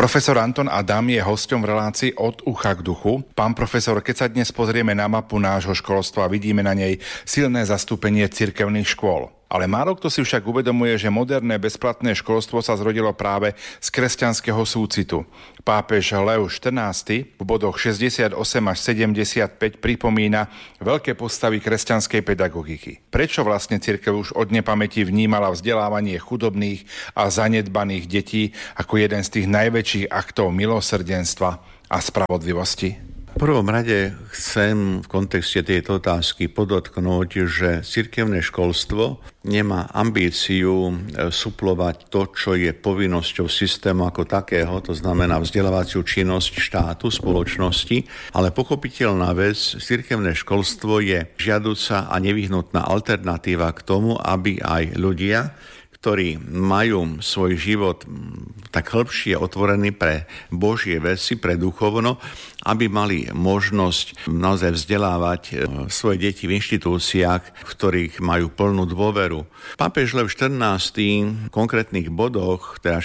Profesor Anton Adam je hosťom v relácii Od ucha k duchu. Pán profesor, keď sa dnes pozrieme na mapu nášho školstva, vidíme na nej silné zastúpenie cirkevných škôl. Ale málo kto si však uvedomuje, že moderné bezplatné školstvo sa zrodilo práve z kresťanského súcitu. Pápež Leo XIV v bodoch 68 až 75 pripomína veľké postavy kresťanskej pedagogiky. Prečo vlastne cirkev už od nepamäti vnímala vzdelávanie chudobných a zanedbaných detí ako jeden z tých najväčších aktov milosrdenstva a spravodlivosti? V prvom rade chcem v kontexte tejto otázky podotknúť, že cirkevné školstvo nemá ambíciu suplovať to, čo je povinnosťou systému ako takého, to znamená vzdelávaciu činnosť štátu, spoločnosti, ale pochopiteľná vec, cirkevné školstvo je žiaduca a nevyhnutná alternatíva k tomu, aby aj ľudia, ktorí majú svoj život tak hĺbšie otvorený pre Božie veci, pre duchovno, aby mali možnosť naozaj vzdelávať svoje deti v inštitúciách, v ktorých majú plnú dôveru. Pápež Lev XIV v konkrétnych bodoch, teda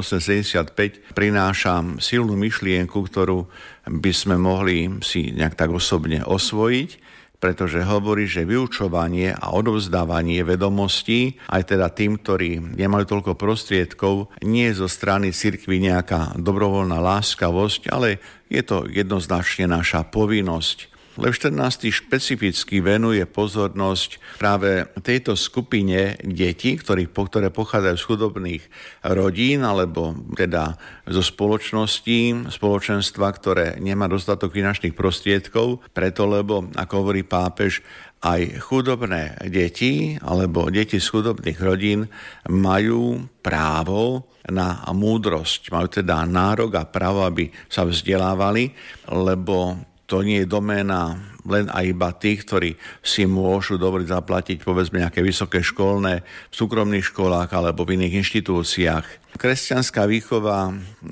68-75, prináša silnú myšlienku, ktorú by sme mohli si nejak tak osobne osvojiť, pretože hovorí, že vyučovanie a odovzdávanie vedomostí, aj teda tým, ktorí nemajú toľko prostriedkov, nie je zo strany cirkvi nejaká dobrovoľná láskavosť, ale je to jednoznačne naša povinnosť. Lev XIV špecificky venuje pozornosť práve tejto skupine detí, ktoré pochádzajú z chudobných rodín alebo teda zo spoločenstva, ktoré nemá dostatok finančných prostriedkov, preto lebo, ako hovorí pápež, aj chudobné deti alebo deti z chudobných rodín majú právo na múdrosť, majú teda nárok a právo, aby sa vzdelávali, lebo to nie je doména len a iba tých, ktorí si môžu dovoliť zaplatiť povedzme nejaké vysoké školné v súkromných školách alebo v iných inštitúciách. Kresťanská výchova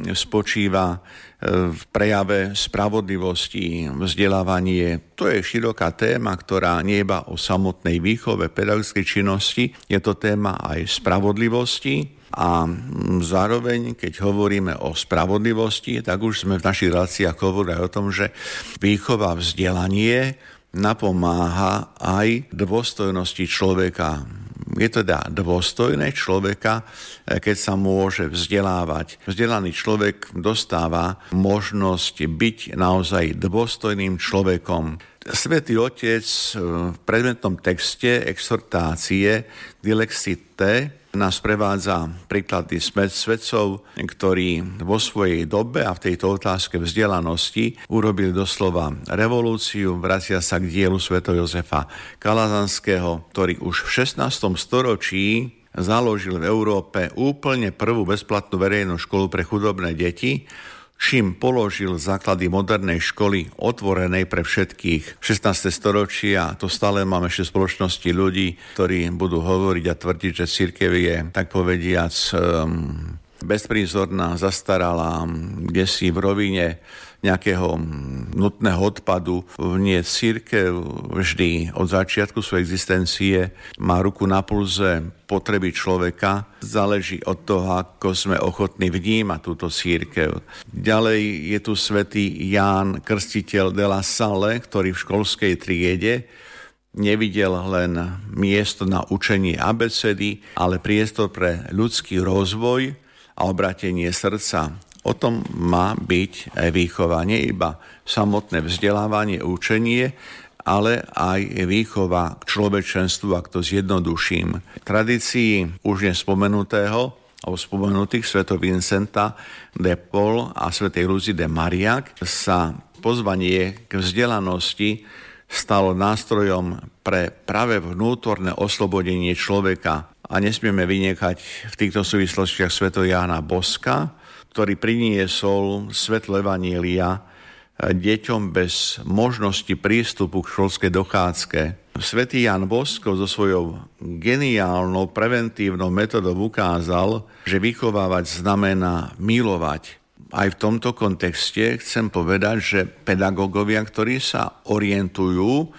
spočíva v prejave spravodlivosti, vzdelávanie. To je široká téma, ktorá nie je iba o samotnej výchove, pedagogickej činnosti, je to téma aj spravodlivosti. A zároveň, keď hovoríme o spravodlivosti, tak už sme v našich reláciách hovorili o tom, že výchova, vzdelanie napomáha aj dôstojnosti človeka. Je teda dôstojné človeka, keď sa môže vzdelávať. Vzdelaný človek dostáva možnosť byť naozaj dôstojným človekom. Svätý Otec v predmetnom texte exhortácie Dilexite nás prevádza príklady svedcov, ktorí vo svojej dobe a v tejto otázke vzdelanosti urobili doslova revolúciu, vracia sa k dielu svätého Jozefa Kalazanského, ktorý už v 16. storočí založil v Európe úplne prvú bezplatnú verejnú školu pre chudobné deti, čím položil základy modernej školy otvorenej pre všetkých. 16. storočia, to stále máme ešte spoločnosti ľudí, ktorí budú hovoriť a tvrdiť, že cirkev je, tak povediac, bezprízorná, zastaralá, kdesi v rovine nejakého nutného odpadu. Nie, cirkev vždy od začiatku svojej existencie má ruku na pulze potreby človeka. Záleží od toho, ako sme ochotní vnímať túto cirkev. Ďalej je tu svätý Ján Krstiteľ de la Salle, ktorý v školskej triede nevidel len miesto na učenie abecedy, ale priestor pre ľudský rozvoj a obratenie srdca. O tom má byť aj výchova, nie iba samotné vzdelávanie, učenie, ale aj výchova k človečenstvu, ak to zjednoduším. Tradícii už nespomenutého, alebo spomenutých svätého Vincenta de Paul a svätej Lucie de Marillac sa pozvanie k vzdelanosti stalo nástrojom pre práve vnútorné oslobodenie človeka. A nesmieme vynechať v týchto súvislostiach svätého Jána Boska, ktorý priniesol svetlo evanjelia deťom bez možnosti prístupu k školskej dochádzke. Svätý Ján Bosko so svojou geniálnou preventívnou metodou ukázal, že vychovávať znamená milovať. Aj v tomto kontexte chcem povedať, že pedagógovia, ktorí sa orientujú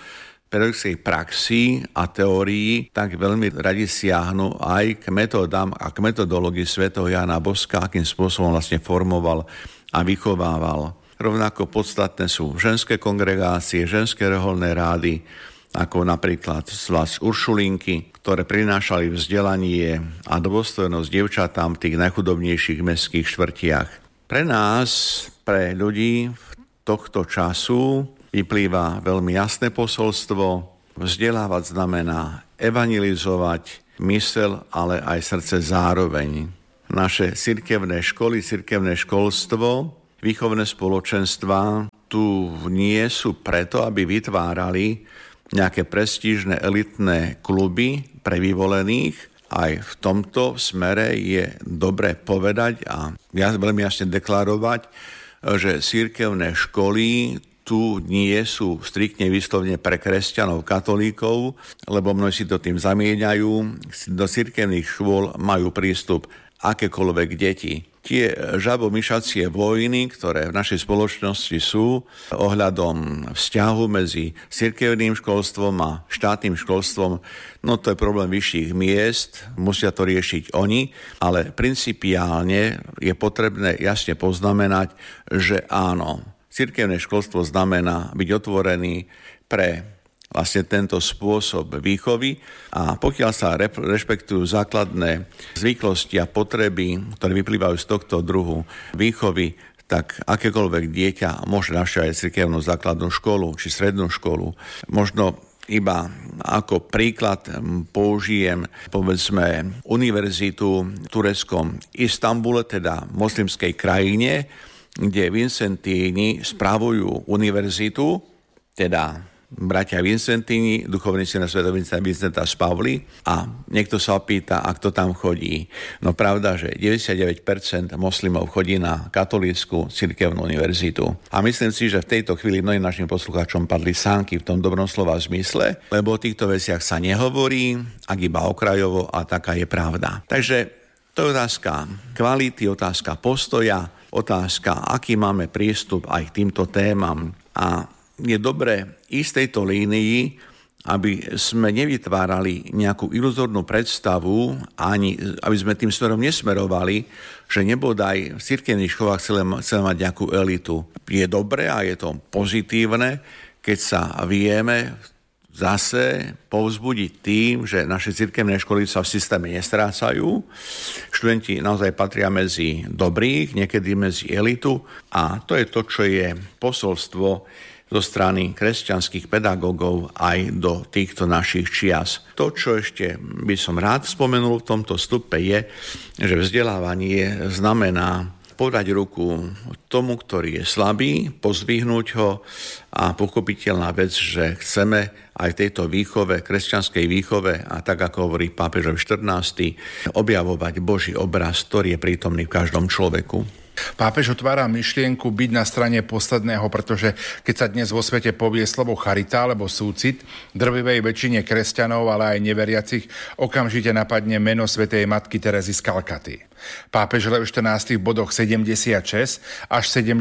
pedagogickej praxi a teórii, tak veľmi radi siahnu aj k metódam a k metodológii svätého Jána Boska, akým spôsobom vlastne formoval a vychovával. Rovnako podstatné sú ženské kongregácie, ženské reholné rády, ako napríklad zvlášť Uršulinky, ktoré prinášali vzdelanie a dôstojnosť dievčatám v tých najchudobnejších mestských štvrtiach. Pre nás, pre ľudí tohto času vyplýva veľmi jasné posolstvo. Vzdelávať znamená evangelizovať mysel, ale aj srdce zároveň. Naše cirkevné školy, cirkevné školstvo, výchovné spoločenstvá tu nie sú preto, aby vytvárali nejaké prestížne elitné kluby pre vyvolených. Aj v tomto smere je dobre povedať a veľmi jasne deklarovať, že cirkevné školy tu nie sú striktne výslovne pre kresťanov, katolíkov, lebo mnohí si to tým zamieňajú. Do cirkevných škôl majú prístup akékoľvek deti. Tie žabomyšacie vojny, ktoré v našej spoločnosti sú ohľadom vzťahu medzi cirkevným školstvom a štátnym školstvom, no to je problém vyšších miest, musia to riešiť oni, ale principiálne je potrebné jasne poznamenať, že áno, cirkevné školstvo znamená byť otvorený pre vlastne tento spôsob výchovy a pokiaľ sa rešpektujú základné zvyklosti a potreby, ktoré vyplývajú z tohto druhu výchovy, tak akékoľvek dieťa môže navštevovať cirkevnú základnú školu či strednú školu. Možno iba ako príklad použijem, povedzme, univerzitu v tureckom Istanbule, teda moslimskej krajine, kde Vincentíni spravujú univerzitu, teda bratia Vincentíni, duchovníci na svätého Vincenta z Pavly, a niekto sa opýta, a kto tam chodí. No pravda, že 99% moslimov chodí na katolícku cirkevnú univerzitu. A myslím si, že v tejto chvíli mnohým našim poslucháčom padli sánky v tom dobrom slova zmysle, lebo o týchto veciach sa nehovorí, ak iba okrajovo, a taká je pravda. Takže to je otázka kvality, otázka postoja, otázka, aký máme prístup aj k týmto témam. A je dobré ísť tejto línii, aby sme nevytvárali nejakú iluzórnu predstavu, ani aby sme tým smerom nesmerovali, že nebodaj v cirkevných školách chceme mať nejakú elitu. Je dobré a je to pozitívne, keď sa vieme zase povzbudiť tým, že naše cirkevné školy sa v systéme nestrácajú. Študenti naozaj patria medzi dobrých, niekedy medzi elitu, a to je to, čo je posolstvo zo strany kresťanských pedagógov aj do týchto našich čias. To, čo ešte by som rád spomenul v tomto vstupe, je, že vzdelávanie znamená podať ruku tomu, ktorý je slabý, pozdvihnúť ho, a pochopiteľná vec, že chceme aj v tejto výchove, kresťanskej výchove, a tak ako hovorí pápež 14., objavovať Boží obraz, ktorý je prítomný v každom človeku. Pápež otvára myšlienku byť na strane posledného, pretože keď sa dnes vo svete povie slovo charita alebo súcit, drvivej väčšine kresťanov, ale aj neveriacich, okamžite napadne meno svätej matky Terezy z Kalkaty. Pápež Leo XIV v bodoch 76 až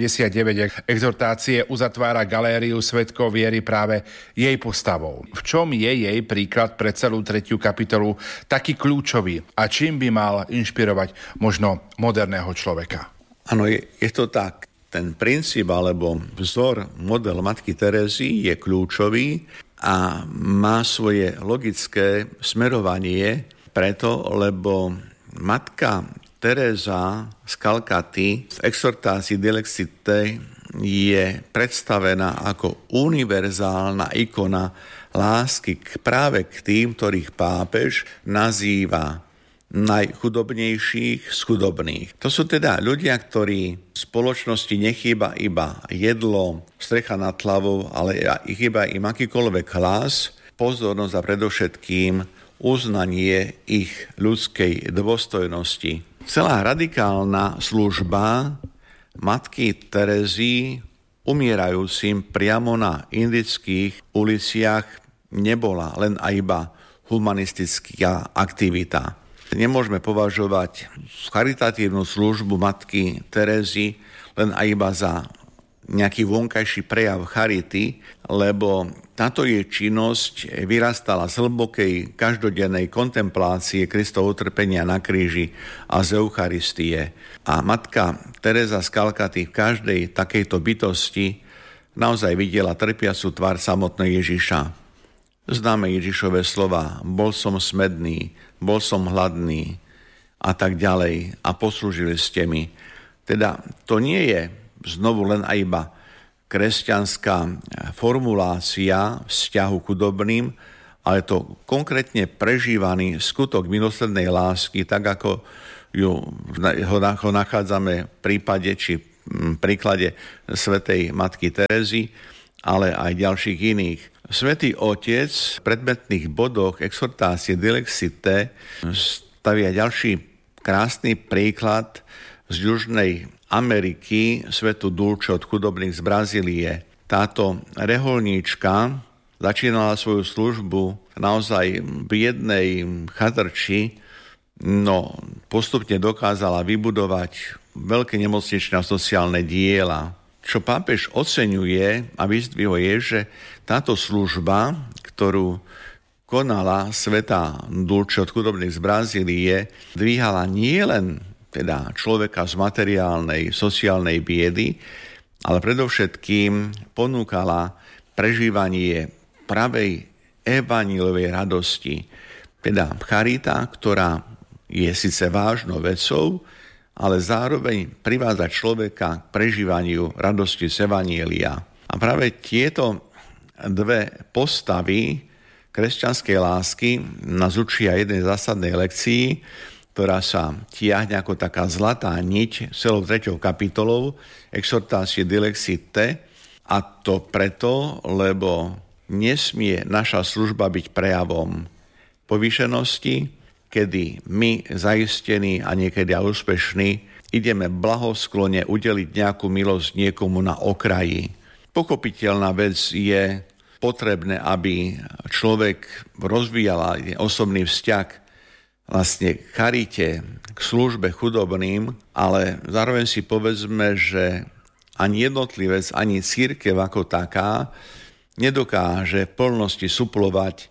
79 exhortácie uzatvára galériu svedkov viery práve jej postavou. V čom je jej príklad pre celú 3. kapitolu taký kľúčový a čím by mal inšpirovať možno moderného človeka? Áno, je to tak. Ten princíp alebo vzor, model matky Terezy je kľúčový a má svoje logické smerovanie preto, lebo matka Tereza z Kalkaty v exhortácii Dilexite je predstavená ako univerzálna ikona lásky práve k tým, ktorých pápež nazýva najchudobnejších z chudobných. To sú teda ľudia, ktorí v spoločnosti nechýba iba jedlo, strecha nad hlavou, ale chýba im akýkoľvek hlas, pozornosť a predovšetkým uznanie ich ľudskej dôstojnosti. Celá radikálna služba matky Terezy umierajúcim priamo na indických uliciach nebola len a iba humanistická aktivita. Nemôžeme považovať charitatívnu službu matky Terezy len a iba za nejaký vonkajší prejav charity, lebo táto jej činnosť vyrastala z hlbokej každodennej kontemplácie Kristovho utrpenia na kríži a z Eucharistie. A matka Teresa z Kalkaty v každej takejto bytosti naozaj videla trpiacu tvár samotného Ježiša. Známe Ježišove slova: bol som smedný, bol som hladný a tak ďalej a poslúžili ste mi. Teda to nie je znovu len a iba kresťanská formulácia vzťahu k chudobným, ale to konkrétne prežívaný skutok milosrdnej lásky, tak ako ho nachádzame v prípade či príklade svätej matky Terezy, ale aj ďalších iných. Svätý Otec v predmetných bodoch exhortácie Dilexite stavia ďalší krásny príklad z Južnej Ameriky, svetu Dulce od chudobných z Brazílie. Táto reholníčka začínala svoju službu naozaj v jednej chatrči, no postupne dokázala vybudovať veľké nemocničné a sociálne diela. Čo pápež oceňuje a vyzdvihuje je, že táto služba, ktorú konala svätá Dulce od chudobných z Brazílie, dvíhala nielen teda človeka z materiálnej, sociálnej biedy, ale predovšetkým ponúkala prežívanie pravej evanjeliovej radosti. Teda charita, ktorá je síce vážnou vecou, ale zároveň privádza človeka k prežívaniu radosti z evanjelia. A práve tieto dve postavy kresťanskej lásky nás učia jednej zásadnej lekcii, ktorá sa tiahne ako taká zlatá niť celou 3. kapitolou exhortácie Dilexite, a to preto, lebo nesmie naša služba byť prejavom povýšenosti, kedy my, zaistení a niekedy aj úspešní, ideme blahosklone udeliť nejakú milosť niekomu na okraji. Pochopiteľná vec je potrebné, aby človek rozvíjal osobný vzťah vlastne k charite, k službe chudobným, ale zároveň si povedzme, že ani jednotlivec, ani cirkev ako taká nedokáže v plnosti suplovať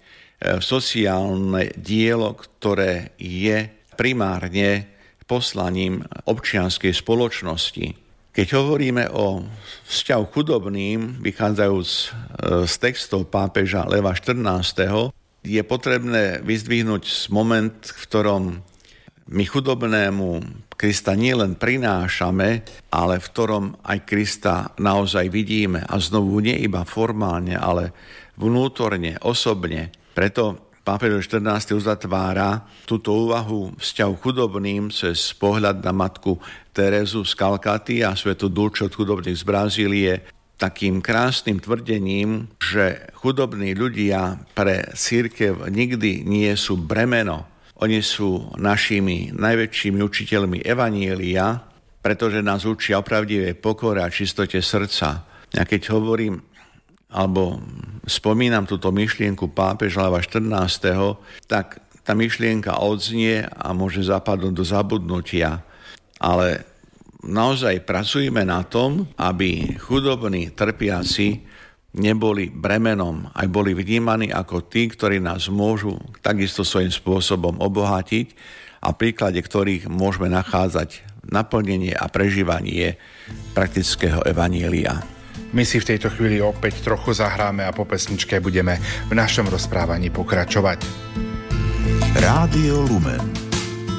sociálne dielo, ktoré je primárne poslaním občianskej spoločnosti. Keď hovoríme o vzťahu chudobným, vychádzajúc z textov pápeža Leva XIV., je potrebné vyzdvihnúť moment, v ktorom my chudobnému Krista nielen prinášame, ale v ktorom aj Krista naozaj vidíme. A znovu nie iba formálne, ale vnútorne, osobne. Preto pápež 14. uzatvára túto úvahu vzťahu chudobným cez pohľad na matku Terezu z Kalkaty a svetu Dulce od chudobných z Brazílie takým krásnym tvrdením, že chudobní ľudia pre cirkev nikdy nie sú bremeno. Oni sú našimi najväčšími učiteľmi evanjelia, pretože nás učia o pravdivej pokore a čistote srdca. Ja keď hovorím, alebo spomínam túto myšlienku pápeža Leva XIV., tak tá myšlienka odznie a môže zapadnúť do zabudnutia. Ale naozaj pracujeme na tom, aby chudobní trpiaci neboli bremenom, aj boli vnímaní ako tí, ktorí nás môžu takisto svojím spôsobom obohatiť a v príklade ktorých môžeme nachádzať naplnenie a prežívanie praktického evanjelia. My si v tejto chvíli opäť trochu zahráme a po pesničke budeme v našom rozprávaní pokračovať. Rádio Lumen.